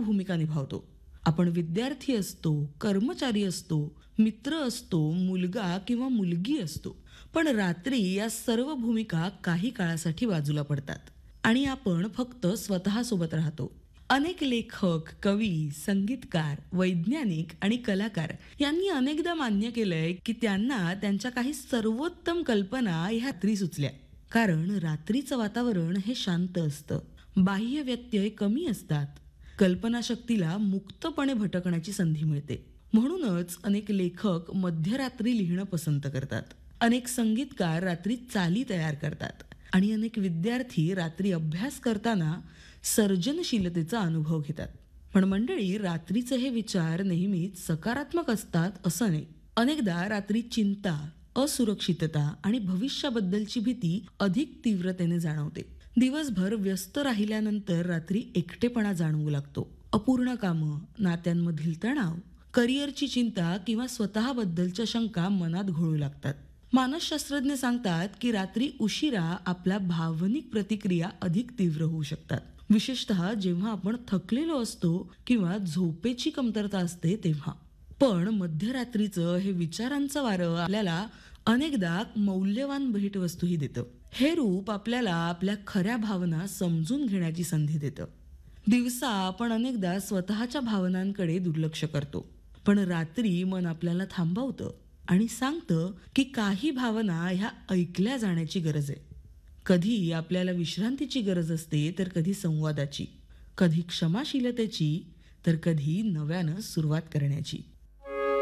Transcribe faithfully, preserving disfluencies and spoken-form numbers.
भूमिका निभावतो. आपण विद्यार्थी असतो, कर्मचारी असतो, मित्र असतो, मुलगा किंवा मुलगी असतो. पण रात्री या सर्व भूमिका काही काळासाठी बाजूला पडतात आणि आपण फक्त स्वतःसोबत राहतो. अनेक लेखक, कवी, संगीतकार, वैज्ञानिक आणि कलाकार यांनी अनेकदा मान्य केलंय की त्यांना त्यांच्या काही सर्वोत्तम कल्पना ह्या रात्री सुचल्या. कारण रात्रीचं वातावरण हे शांत असतं, बाह्य व्यत्यय कमी असतात, कल्पनाशक्तीला मुक्तपणे भटकण्याची संधी मिळते. म्हणूनच अनेक लेखक मध्यरात्री लिहिणं पसंत करतात, अनेक संगीतकार रात्री चाली तयार करतात आणि अनेक विद्यार्थी रात्री अभ्यास करताना सर्जनशीलतेचा अनुभव घेतात. पण मंडळी, रात्रीचे हे विचार नेहमीच सकारात्मक असतात असं नाही. अनेकदा रात्री चिंता, असुरक्षितता आणि भविष्याबद्दलची भीती अधिक तीव्रतेने जाणवते. दिवसभर व्यस्त राहिल्यानंतर रात्री एकटेपणा जाणवू लागतो. अपूर्ण कामं, नात्यांमधील तणाव, करिअरची चिंता किंवा स्वतःबद्दलच्या शंका मनात घोळू लागतात. मानसशास्त्रज्ञ सांगतात की रात्री उशिरा आपल्या भावनिक प्रतिक्रिया अधिक तीव्र होऊ शकतात, विशेषतः जेव्हा आपण थकलेलो असतो किंवा झोपेची कमतरता असते तेव्हा. पण मध्यरात्रीचं हे विचारांचं वारं आपल्याला अनेकदा मौल्यवान भेटवस्तूही देतं. हे रूप आपल्याला आपल्या खऱ्या भावना समजून घेण्याची संधी देतं. दिवसा आपण अनेकदा स्वतःच्या भावनांकडे दुर्लक्ष करतो, पण रात्री मन आपल्याला थांबवतं आणि सांगतं की काही भावना ह्या ऐकल्या जाण्याची गरज आहे. कधी आपल्याला विश्रांतीची गरज असते, तर कधी संवादाची, कधी क्षमाशीलतेची, तर कधी नव्यानं सुरुवात करण्याची.